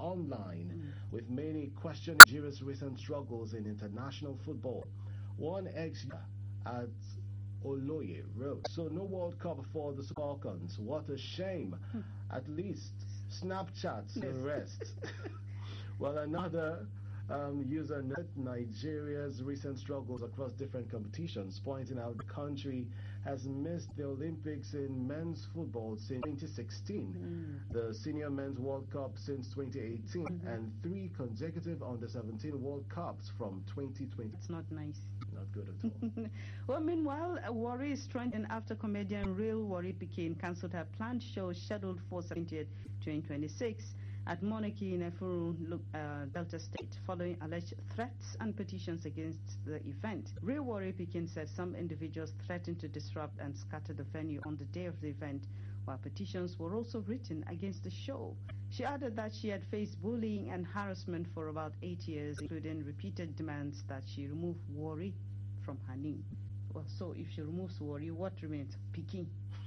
online with many questioning Nigeria's recent struggles in international football. One ex-user at Oloye wrote, "So no World Cup for the Falcons. What a shame. At least Snapchat and rest." Well, another user noted Nigeria's recent struggles across different competitions, pointing out the country has missed the Olympics in men's football since 2016, the Senior Men's World Cup since 2018, and 3 consecutive Under-17 World Cups from 2020. It's not nice. Not good at all. Well, meanwhile, worry is trending after comedian Real Worry Pikin cancelled her planned show scheduled for 17th, 2026 at Monarchy in Efuru, Delta State, following alleged threats and petitions against the event. Real Worry Pikin said some individuals threatened to disrupt and scatter the venue on the day of the event, while petitions were also written against the show. She added that she had faced bullying and harassment for about 8 years, including repeated demands that she remove worry from her name. Well, so if she removes worry, what remains? Pikin.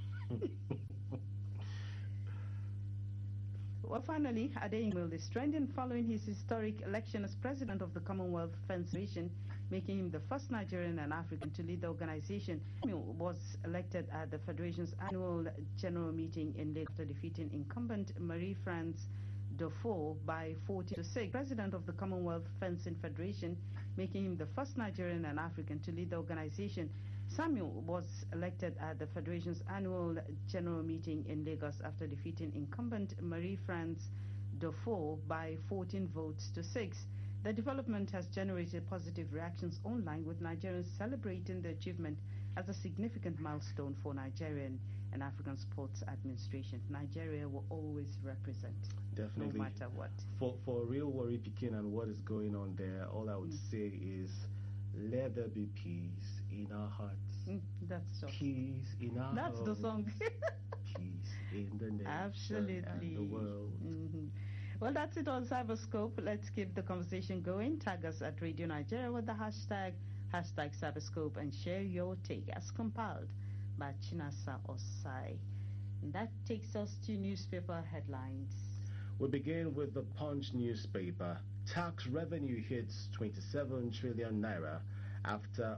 Well, finally, Adeyemo is trending following his historic election as president of the Commonwealth Federation, making him the first Nigerian and African to lead the organization. He was elected at the Federation's annual general meeting in Lagos after defeating incumbent Marie-France Dufo by 40-6. President of the Commonwealth Fencing Federation, making him the first Nigerian and African to lead the organization. Samuel was elected at the Federation's annual general meeting in Lagos after defeating incumbent Marie-France Dufo by 14 votes to 6. The development has generated positive reactions online, with Nigerians celebrating the achievement as a significant milestone for Nigerian and African Sports Administration. Nigeria will always represent, definitely, no matter what. For Real Worry Pikin and what is going on there, all I would say is, let there be peace in our hearts. That's so. Peace in our That's homes. the song. Peace in the nation Absolutely. and the world. Well, that's it on Cyberscope. Let's keep the conversation going. Tag us at Radio Nigeria with the hashtag Cyberscope and share your take as compiled by Chinasa Osai. And that takes us to newspaper headlines. We begin with the Punch newspaper. Tax revenue hits 27 trillion naira after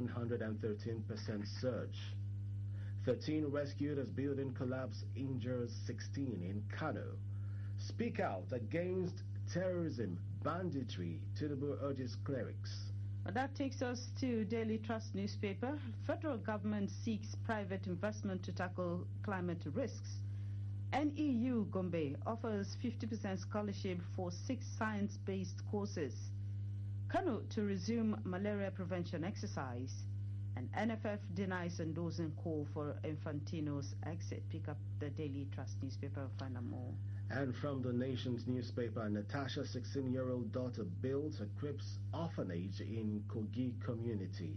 113% surge. 13 rescued as building collapse, injures 16 in Kano. Speak out against terrorism, banditry, Tinubu urges clerics. Well, that takes us to Daily Trust newspaper. Federal government seeks private investment to tackle climate risks. NEU Gombe offers 50% scholarship for 6 science-based courses. Kano to resume malaria prevention exercise. And NFF denies endorsing call for Infantino's exit. Pick up the Daily Trust newspaper and find out more. And from the Nation's newspaper, Natasha's 16-year-old daughter builds a Crips orphanage in Kogi community.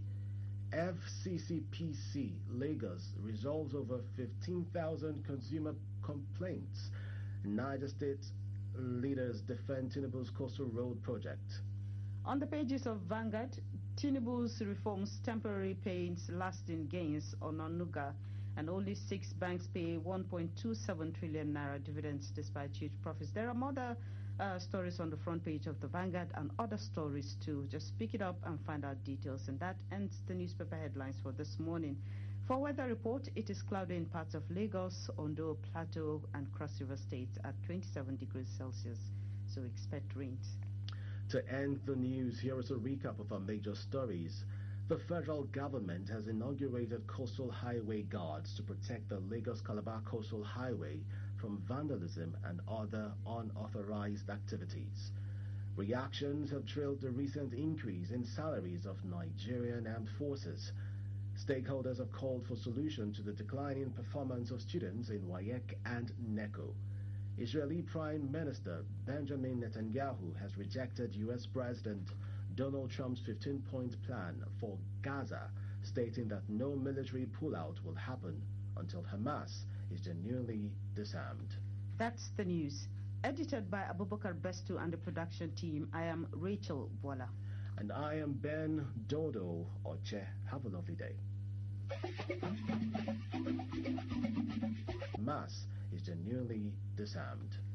FCCPC Lagos resolves over 15,000 consumer complaints. Niger State leaders defend Tinubu's Coastal Road project. On the pages of Vanguard, Tinubu's reforms temporary pains lasting gains on Onuga, and only 6 banks pay 1.27 trillion naira dividends despite huge profits. There are more stories on the front page of the Vanguard and other stories too. Just pick it up and find out details. And that ends the newspaper headlines for this morning. For weather report, it is cloudy in parts of Lagos, Ondo, Plateau and Cross River states at 27 degrees Celsius. So expect rains. To end the news, here is a recap of our major stories. The federal government has inaugurated coastal highway guards to protect the Lagos-Calabar coastal highway from vandalism and other unauthorized activities. Reactions have trailed the recent increase in salaries of Nigerian armed forces. Stakeholders have called for solution to the declining performance of students in WAEC and NECO. Israeli Prime Minister Benjamin Netanyahu has rejected U.S. President Donald Trump's 15-point plan for Gaza, stating that no military pullout will happen until Hamas is genuinely disarmed. That's the news. Edited by Abubakar Bestu and the production team, I am Rachel Bola. And I am Ben Dodo Oche. Have a lovely day. Hamas is genuinely disarmed.